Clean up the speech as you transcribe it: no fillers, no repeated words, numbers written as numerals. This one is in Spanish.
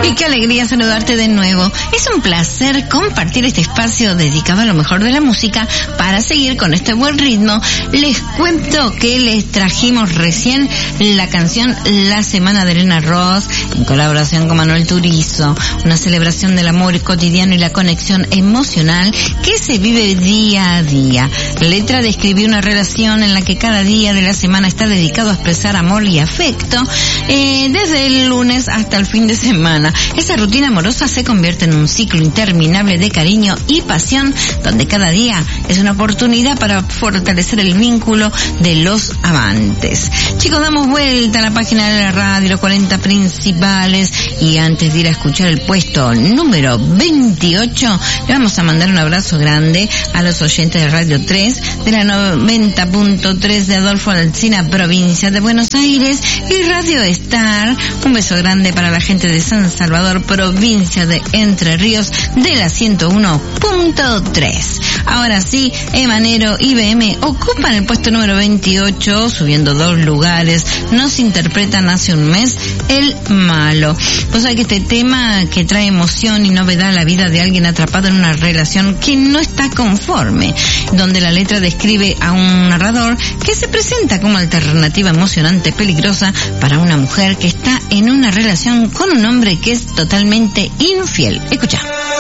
Y qué alegría saludarte de nuevo. Es un placer compartir este espacio dedicado a lo mejor de la música para seguir con este buen ritmo. Les cuento que les trajimos recién la canción La Semana de Elena Ross en colaboración con Manuel Turizo, una celebración del amor cotidiano y la conexión emocional que se vive día a día. La letra describe una relación en la que cada día de la semana está dedicado a expresar amor y afecto, desde el lunes hasta el fin de semana. Esa rutina amorosa se convierte en un ciclo interminable de cariño y pasión, donde cada día es una oportunidad para fortalecer el vínculo de los amantes. Chicos, damos vuelta a la página de la radio, los 40 principales, y antes de ir a escuchar el puesto número 28, le vamos a mandar un abrazo grande a los oyentes de Radio 3, de la 90.3 de Adolfo Alsina, provincia de Buenos Aires, y Radio Star. Un beso grande para la gente de San Salvador, provincia de Entre Ríos, de la 101.3. Ahora sí, Emanero y BM ocupan el puesto número 28, subiendo 2 lugares. Nos interpretan hace un mes El Malo. Pues hay que este tema que trae emoción y novedad a la vida de alguien atrapado en una relación que no está conforme, donde la letra describe a un narrador que se presenta como alternativa emocionante peligrosa para una mujer que está en una relación con un hombre que es totalmente infiel. Escucha.